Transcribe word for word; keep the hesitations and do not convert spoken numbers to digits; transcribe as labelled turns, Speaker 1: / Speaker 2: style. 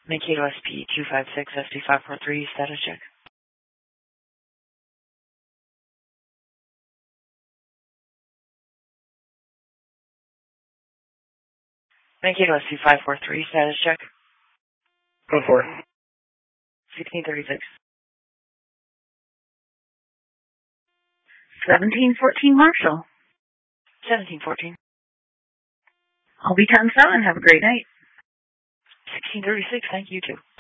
Speaker 1: Mankato S P two five six, S P five four three, status check. Mankato S P five four three, status check.
Speaker 2: Go for it.
Speaker 1: sixteen thirty-six.
Speaker 3: seventeen fourteen Marshall.
Speaker 1: seventeen fourteen.
Speaker 3: I'll be ten seven. Have a great night.
Speaker 1: sixteen thirty-six, thank you too.